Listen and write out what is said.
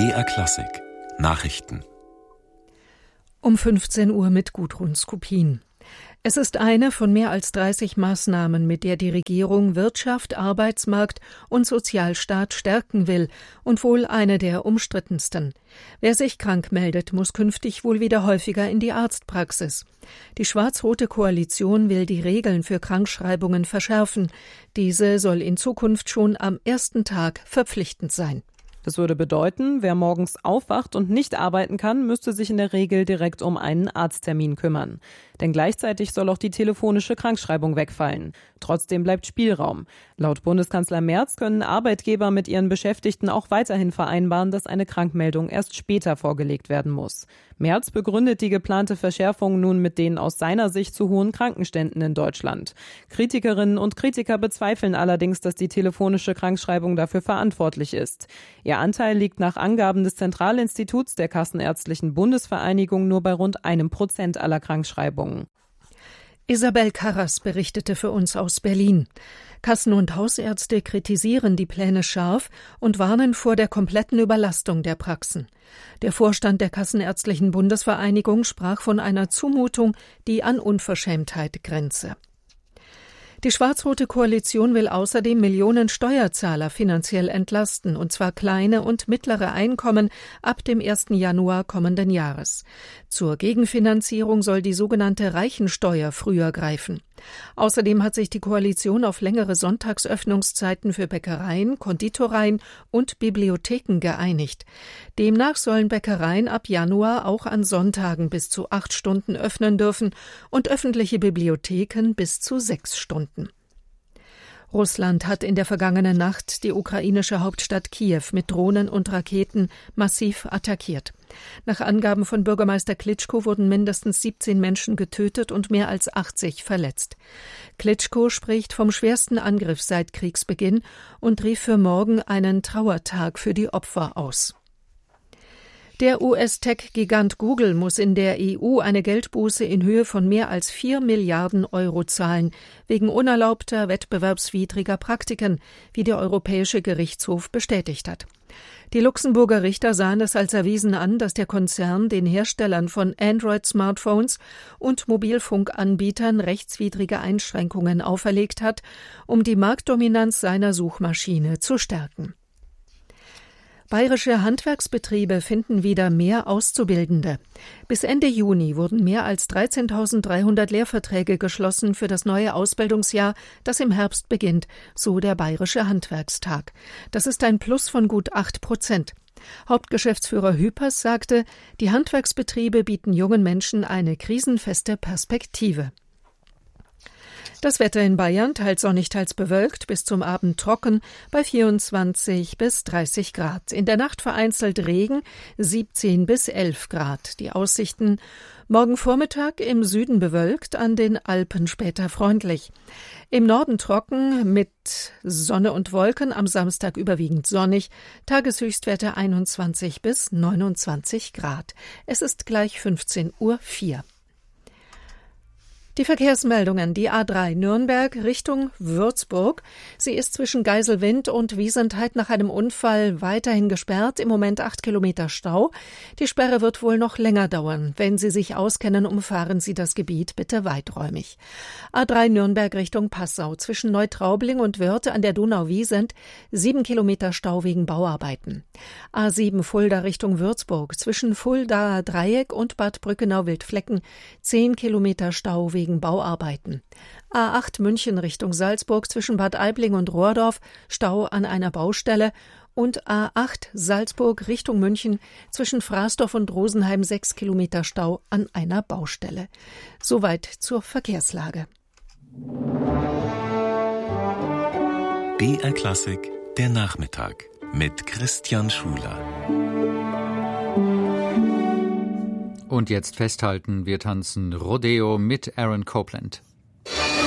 BR Klassik Nachrichten um 15 Uhr mit Gudrun Skupin. Es ist eine von mehr als 30 Maßnahmen, mit der die Regierung Wirtschaft, Arbeitsmarkt und Sozialstaat stärken will und wohl eine der umstrittensten. Wer sich krank meldet, muss künftig wohl wieder häufiger in die Arztpraxis. Die schwarz-rote Koalition will die Regeln für Krankschreibungen verschärfen. Diese soll in Zukunft schon am ersten Tag verpflichtend sein. Das würde bedeuten, wer morgens aufwacht und nicht arbeiten kann, müsste sich in der Regel direkt um einen Arzttermin kümmern. Denn gleichzeitig soll auch die telefonische Krankschreibung wegfallen. Trotzdem bleibt Spielraum. Laut Bundeskanzler Merz können Arbeitgeber mit ihren Beschäftigten auch weiterhin vereinbaren, dass eine Krankmeldung erst später vorgelegt werden muss. Merz begründet die geplante Verschärfung nun mit den aus seiner Sicht zu hohen Krankenständen in Deutschland. Kritikerinnen und Kritiker bezweifeln allerdings, dass die telefonische Krankschreibung dafür verantwortlich ist. Ihr Anteil liegt nach Angaben des Zentralinstituts der Kassenärztlichen Bundesvereinigung nur bei rund 1% aller Krankschreibungen. Isabel Karras berichtete für uns aus Berlin. Kassen- und Hausärzte kritisieren die Pläne scharf und warnen vor der kompletten Überlastung der Praxen. Der Vorstand der Kassenärztlichen Bundesvereinigung sprach von einer Zumutung, die an Unverschämtheit grenze. Die schwarz-rote Koalition will außerdem Millionen Steuerzahler finanziell entlasten, und zwar kleine und mittlere Einkommen ab dem 1. Januar kommenden Jahres. Zur Gegenfinanzierung soll die sogenannte Reichensteuer früher greifen. Außerdem hat sich die Koalition auf längere Sonntagsöffnungszeiten für Bäckereien, Konditoreien und Bibliotheken geeinigt. Demnach sollen Bäckereien ab Januar auch an Sonntagen bis zu 8 Stunden öffnen dürfen und öffentliche Bibliotheken bis zu 6 Stunden. Russland hat in der vergangenen Nacht die ukrainische Hauptstadt Kiew mit Drohnen und Raketen massiv attackiert. Nach Angaben von Bürgermeister Klitschko wurden mindestens 17 Menschen getötet und mehr als 80 verletzt. Klitschko spricht vom schwersten Angriff seit Kriegsbeginn und rief für morgen einen Trauertag für die Opfer aus. Der US-Tech-Gigant Google muss in der EU eine Geldbuße in Höhe von mehr als 4 Milliarden Euro zahlen, wegen unerlaubter, wettbewerbswidriger Praktiken, wie der Europäische Gerichtshof bestätigt hat. Die Luxemburger Richter sahen es als erwiesen an, dass der Konzern den Herstellern von Android-Smartphones und Mobilfunkanbietern rechtswidrige Einschränkungen auferlegt hat, um die Marktdominanz seiner Suchmaschine zu stärken. Bayerische Handwerksbetriebe finden wieder mehr Auszubildende. Bis Ende Juni wurden mehr als 13.300 Lehrverträge geschlossen für das neue Ausbildungsjahr, das im Herbst beginnt, so der Bayerische Handwerkstag. Das ist ein Plus von gut 8%. Hauptgeschäftsführer Hüpers sagte, die Handwerksbetriebe bieten jungen Menschen eine krisenfeste Perspektive. Das Wetter in Bayern teils sonnig, teils bewölkt, bis zum Abend trocken bei 24 bis 30 Grad. In der Nacht vereinzelt Regen, 17 bis 11 Grad. Die Aussichten: morgen Vormittag im Süden bewölkt, an den Alpen später freundlich. Im Norden trocken mit Sonne und Wolken, am Samstag überwiegend sonnig. Tageshöchstwerte 21 bis 29 Grad. Es ist gleich 15:04 Uhr. Die Verkehrsmeldungen: Die A3 Nürnberg Richtung Würzburg. Sie ist zwischen Geiselwind und Wiesentheit nach einem Unfall weiterhin gesperrt. Im Moment 8 Kilometer Stau. Die Sperre wird wohl noch länger dauern. Wenn Sie sich auskennen, umfahren Sie das Gebiet bitte weiträumig. A3 Nürnberg Richtung Passau. Zwischen Neutraubling und Wörth an der Donau-Wiesent 7 Kilometer Stau wegen Bauarbeiten. A7 Fulda Richtung Würzburg. Zwischen Fuldaer Dreieck und Bad Brückenau-Wildflecken 10 Kilometer Stau wegen Bauarbeiten. A8 München Richtung Salzburg zwischen Bad Aibling und Rohrdorf Stau an einer Baustelle und A8 Salzburg Richtung München zwischen Fraßdorf und Rosenheim 6 Kilometer Stau an einer Baustelle. Soweit zur Verkehrslage. BR Klassik der Nachmittag mit Christian Schuler. Und jetzt festhalten, wir tanzen Rodeo mit Aaron Copland.